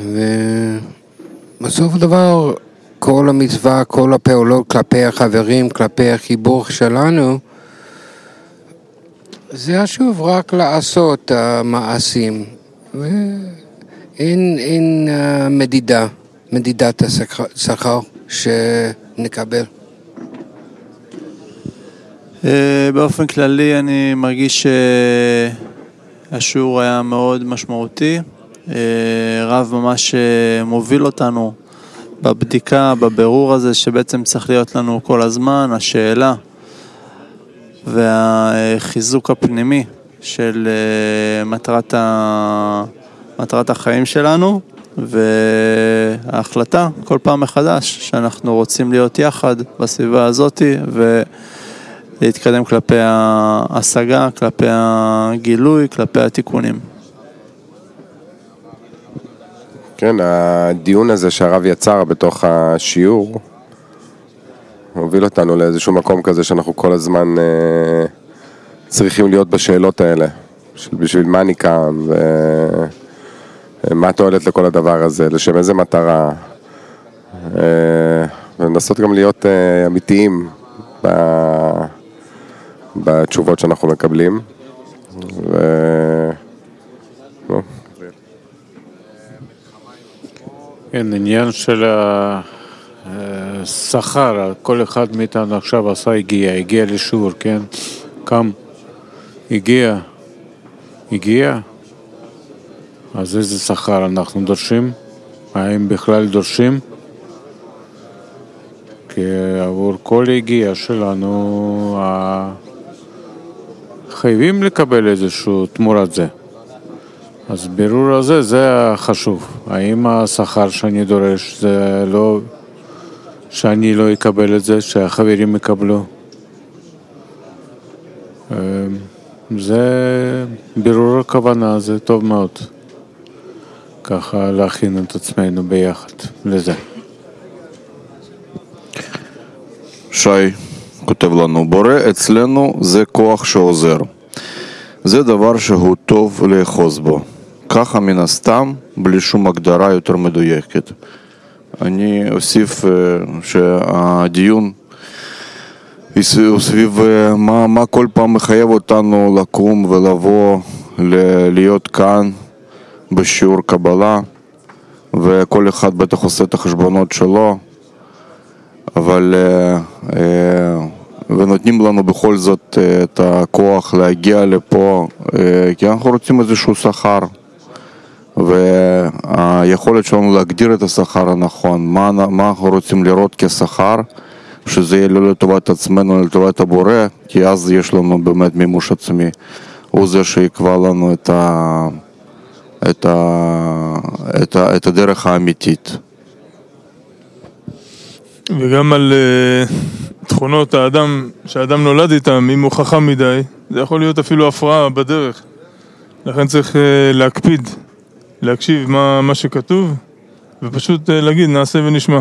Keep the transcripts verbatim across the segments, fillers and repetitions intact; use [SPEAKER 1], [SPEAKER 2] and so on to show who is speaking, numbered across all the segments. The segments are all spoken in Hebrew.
[SPEAKER 1] ובסוף הדבר, כל המצווה, כל הפעולות כלפי החברים, כלפי החיבור שלנו, זה שוב רק לעשות המעשים, ואין אין מדידה, מדידת השכר שנקבל.
[SPEAKER 2] באופן כללי אני מרגיש שהשיעור היה מאוד משמעותי, רב ממש מוביל אותנו בבדיקה, בבירור הזה שבעצם צריך להיות לנו כל הזמן, השאלה והחיזוק הפנימי של מטרת, ה... מטרת החיים שלנו, וההחלטה כל פעם מחדש שאנחנו רוצים להיות יחד בסביבה הזאת ולהתקדם כלפי ההשגה, כלפי הגילוי, כלפי התיקונים.
[SPEAKER 3] כן, הדיון הזה שהרב יצר בתוך השיעור הוביל אותנו לאיזשהו מקום כזה שאנחנו כל הזמן אה, צריכים להיות בשאלות האלה, של בשביל מה אני קם ומה תועלת לכל הדבר הזה, לשם איזה מטרה, אה, ולנסות גם להיות אה, אמיתיים ב, בתשובות שאנחנו מקבלים. ו...
[SPEAKER 4] כן, עניין של השכר, כל אחד מאיתנו עכשיו עשה הגיע, הגיע לשיעור, כן? קם, הגיע, הגיע, אז איזה שכר אנחנו דורשים? האם בכלל דורשים? כי עבור כל הגיע שלנו חייבים לקבל איזשהו תמורת זה. אז בירור הזה, זה חשוב. האם השכר שאני דורש, זה לא, שאני לא אקבל את זה, שהחברים יקבלו. זה בירור הכוונה, זה טוב מאוד. ככה להכין את עצמנו ביחד לזה.
[SPEAKER 5] שי כותב לנו, בורא אצלנו זה כוח שעוזר. זה דבר שהוא טוב לאחוז בו. ככה מן הסתם, בלי שום הגדרה יותר מדויקת. אני אוסיף שהדיון הוא סביב מה, מה כל פעם מחייב אותנו לקום ולבוא, להיות כאן בשיעור קבלה, וכל אחד בטח עושה את החשבונות שלו, אבל ונותנים לנו בכל זאת את הכוח להגיע לפה, כי אנחנו רוצים איזשהו שכר, והיכולת שלנו להגדיר את השכר הנכון, מה, מה אנחנו רוצים לראות כשכר, שזה יהיה לא לטובת עצמנו, אלא לטובת הבורא, כי אז יש לנו באמת מימוש עצמי, הוא זה שיקבע לנו את, ה, את, ה, את, ה, את הדרך האמיתית.
[SPEAKER 6] וגם על uh, תכונות האדם, שהאדם נולד איתם, אם הוא חכם מדי, זה יכול להיות אפילו הפרעה בדרך. לכן צריך uh, להקפיד, להקשיב מה, מה שכתוב, ופשוט uh, להגיד, נעשה ונשמע.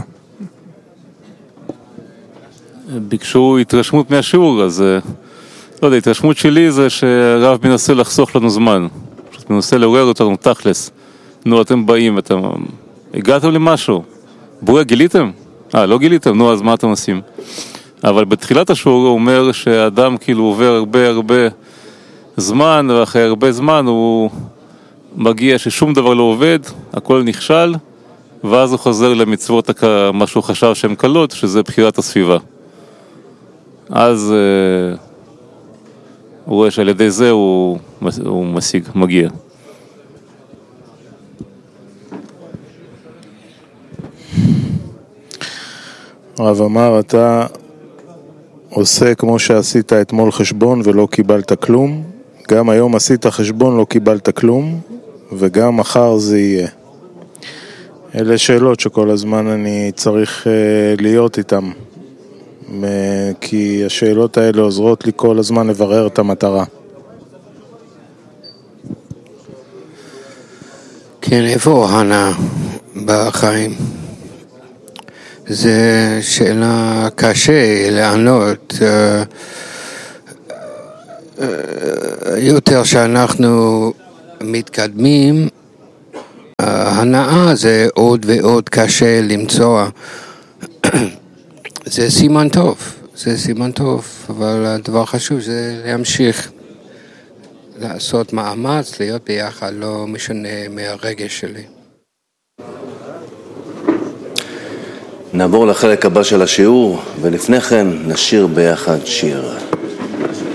[SPEAKER 7] ביקשו התרשמות מהשיעור, אז לא יודע, התרשמות שלי זה שהרב מנסה לחסוך לנו זמן. פשוט מנסה לעורר אותנו תכלס. נו, אתם באים, אתם הגעתם למשהו. בורא, גיליתם? אה, לא גיליתם? נו, אז מה אתם עושים? אבל בתחילת השיעור הוא אומר שהאדם כאילו עובר הרבה הרבה זמן, ואחרי הרבה זמן הוא מגיע ששום דבר לא עובד, הכל נכשל, ואז הוא חוזר למצוות מה שהוא חשב שהן קלות, שזה בחירת הסביבה. אז uh, הוא רואה שעל ידי זה הוא, הוא משיג, מגיע.
[SPEAKER 4] הרב אמר, אתה עושה כמו שעשית אתמול חשבון ולא קיבלת כלום, גם היום עשית חשבון לא קיבלת כלום, וגם מחר זה יהיה. אלה שאלות שכל הזמן אני צריך uh, להיות איתם, כי השאלות האלה עוזרות לי כל הזמן לברר את המטרה.
[SPEAKER 1] כן, איפה ההנאה בחיים? זה שאלה קשה לענות. יותר שאנחנו מתקדמים, הנאה זה עוד ועוד קשה למצוא. זה סימן טוב, זה סימן טוב, אבל הדבר חשוב זה להמשיך לעשות מאמץ, להיות ביחד, לא משנה מהרגש שלי.
[SPEAKER 8] נעבור לחלק הבא של השיעור, ולפני כן נשיר ביחד שיר.